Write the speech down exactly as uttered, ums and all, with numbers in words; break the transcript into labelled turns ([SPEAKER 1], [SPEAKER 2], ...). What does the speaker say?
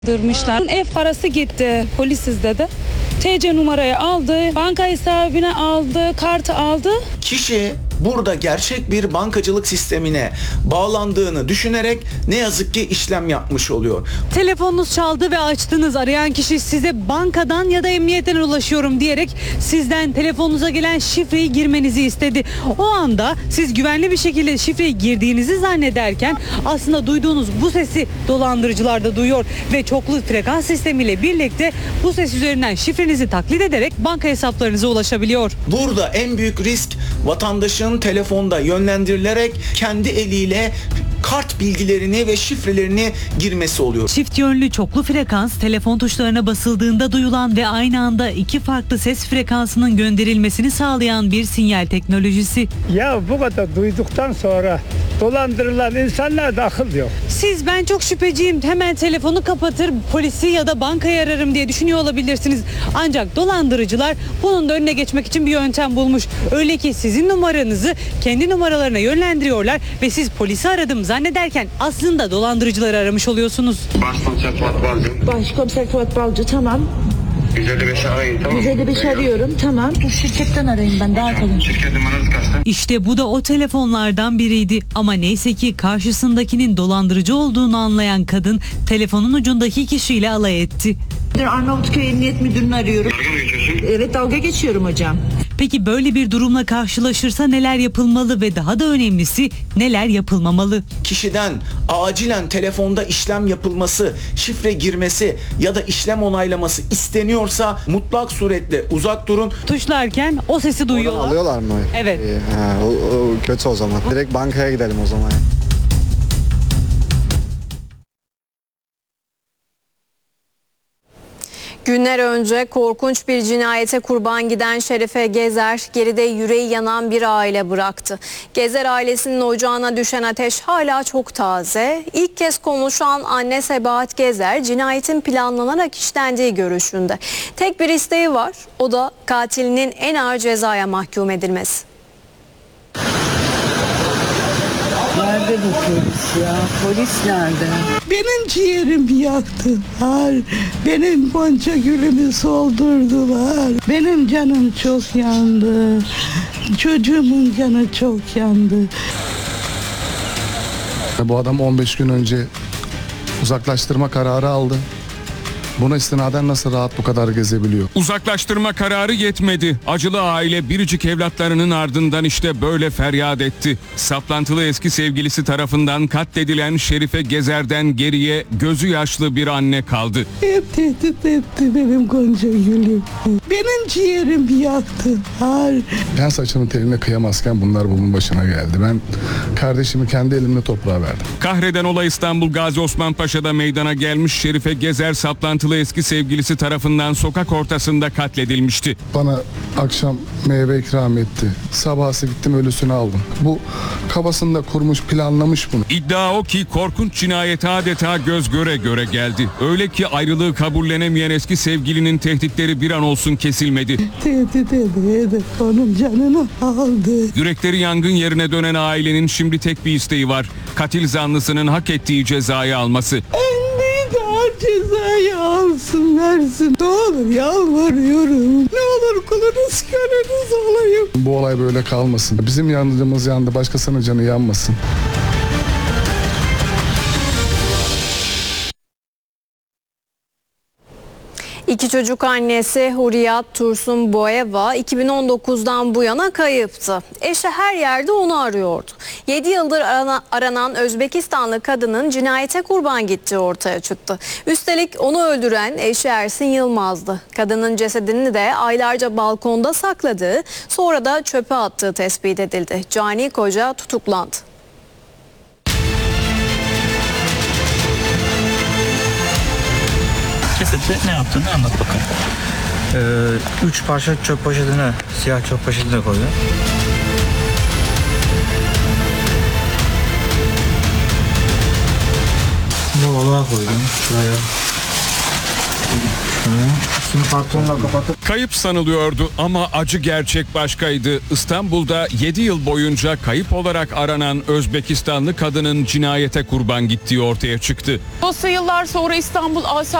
[SPEAKER 1] Dırmışlar. Ev parası gitti. Polisiz dedi. T C numarayı aldı. Banka hesabını aldı. Kartı aldı.
[SPEAKER 2] Kişi burada gerçek bir bankacılık sistemine bağlandığını düşünerek ne yazık ki işlem yapmış oluyor.
[SPEAKER 3] Telefonunuz çaldı ve açtınız. Arayan kişi size bankadan ya da emniyetten ulaşıyorum diyerek sizden telefonunuza gelen şifreyi girmenizi istedi. O anda siz güvenli bir şekilde şifreyi girdiğinizi zannederken aslında duyduğunuz bu sesi dolandırıcılar da duyuyor ve çoklu frekans sistemiyle birlikte bu ses üzerinden şifrenizi taklit ederek banka hesaplarınıza ulaşabiliyor.
[SPEAKER 2] Burada en büyük risk vatandaşın telefonda yönlendirilerek kendi eliyle kart bilgilerini ve şifrelerini girmesi oluyor.
[SPEAKER 3] Çift yönlü çoklu frekans telefon tuşlarına basıldığında duyulan ve aynı anda iki farklı ses frekansının gönderilmesini sağlayan bir sinyal teknolojisi.
[SPEAKER 4] Ya bu kadar duyduktan sonra dolandırılan insanlarda akıl yok.
[SPEAKER 3] Siz ben çok şüpheciyim hemen telefonu kapatır polisi ya da bankayı ararım diye düşünüyor olabilirsiniz. Ancak dolandırıcılar bunun da önüne geçmek için bir yöntem bulmuş. Öyle ki sizin numaranızı kendi numaralarına yönlendiriyorlar ve siz polisi aradım zannederken aslında dolandırıcıları aramış oluyorsunuz.
[SPEAKER 5] Başkomiser Fuat Balcı.
[SPEAKER 6] Başkomiser Fuat Balcı, tamam.
[SPEAKER 5] yüz elli beşi arayın, tamam mı?
[SPEAKER 6] yüz elli beş arıyorum, tamam. Dur, şirketten arayın, ben daha kalın.
[SPEAKER 5] Şirket numaranız kaçtı?
[SPEAKER 3] İşte bu da o telefonlardan biriydi ama neyse ki karşısındakinin dolandırıcı olduğunu anlayan kadın telefonun ucundaki kişiyle alay etti.
[SPEAKER 6] Arnavutköy Emniyet Müdürü'nü arıyorum.
[SPEAKER 5] Dalga mı geçiyorsun?
[SPEAKER 6] Evet, dalga geçiyorum hocam.
[SPEAKER 3] Peki böyle bir durumla karşılaşırsa neler yapılmalı ve daha da önemlisi neler yapılmamalı?
[SPEAKER 2] Kişiden acilen telefonda işlem yapılması, şifre girmesi ya da işlem onaylaması isteniyorsa mutlak suretle uzak durun.
[SPEAKER 3] Tuşlarken o sesi duyuyorlar.
[SPEAKER 7] Alıyorlar mı?
[SPEAKER 3] Evet.
[SPEAKER 7] İyi, ha, o, o kötü o zaman. Direkt bankaya gidelim o zaman.
[SPEAKER 8] Günler önce korkunç bir cinayete kurban giden Şerife Gezer geride yüreği yanan bir aile bıraktı. Gezer ailesinin ocağına düşen ateş hala çok taze. İlk kez konuşan anne Sebahat Gezer cinayetin planlanarak işlendiği görüşünde. Tek bir isteği var, o da katilinin en ağır cezaya mahkum edilmesi.
[SPEAKER 9] Nerede bu polis ya? Polis nerede?
[SPEAKER 10] Benim ciğerimi yaktılar. Benim Gonca gülümü soldurdular. Benim canım çok yandı. Çocuğumun canı çok yandı.
[SPEAKER 11] Bu adam on beş gün önce uzaklaştırma kararı aldı. Buna istinaden nasıl rahat bu kadar gezebiliyor?
[SPEAKER 12] Uzaklaştırma kararı yetmedi. Acılı aile biricik evlatlarının ardından işte böyle feryat etti. Saplantılı eski sevgilisi tarafından katledilen Şerife Gezer'den geriye gözü yaşlı bir anne kaldı.
[SPEAKER 10] Hep tehdit etti benim Gonca gülüm. Benim ciğerimi yaktılar.
[SPEAKER 11] Ben saçının teline kıyamazken bunlar bunun başına geldi. Ben kardeşimi kendi elimle toprağa verdim.
[SPEAKER 12] Kahreden olay İstanbul Gazi Osman Paşa'da meydana gelmiş. Şerife Gezer saplantılı eski sevgilisi tarafından sokak ortasında katledilmişti.
[SPEAKER 11] Bana akşam meyve ikram etti. Sabahsı gittim ölüsünü aldım. Bu kafasında kurmuş, planlamış bunu.
[SPEAKER 12] İddia o ki korkunç cinayet adeta göz göre göre geldi. Öyle ki ayrılığı kabullenemeyen eski sevgilinin tehditleri bir an olsun kesilmedi.
[SPEAKER 10] Tehdit edip onun canını aldı.
[SPEAKER 12] Yürekleri yangın yerine dönen ailenin şimdi tek bir isteği var. Katil zanlısının hak ettiği cezayı alması.
[SPEAKER 10] Cezayı alsın versin. Ne olur yalvarıyorum. Ne olur kulunuz köleniz olayım.
[SPEAKER 11] Bu olay böyle kalmasın. Bizim yanımız yandı, başkasının canı yanmasın.
[SPEAKER 8] İki çocuk annesi Hurriyat Tursun Boeva iki bin on dokuzdan bu yana kayıptı. Eşi her yerde onu arıyordu. yedi yıldır arana, aranan Özbekistanlı kadının cinayete kurban gittiği ortaya çıktı. Üstelik onu öldüren eşi Ersin Yılmaz'dı. Kadının cesedini de aylarca balkonda sakladığı, sonra da çöpe attığı tespit edildi. Cani koca tutuklandı.
[SPEAKER 13] Cesedi ne yaptığını anlat bakalım.
[SPEAKER 14] Ee, üç parça çöp poşetine, siyah çöp poşetine koydum. Yola koydum şuraya. Şuraya. Üstünü kartonla kapatıp
[SPEAKER 12] Kayıp sanılıyordu ama acı gerçek başkaydı. İstanbul'da yedi yıl boyunca kayıp olarak aranan Özbekistanlı kadının cinayete kurban gittiği ortaya çıktı.
[SPEAKER 1] Dosya yıllar sonra İstanbul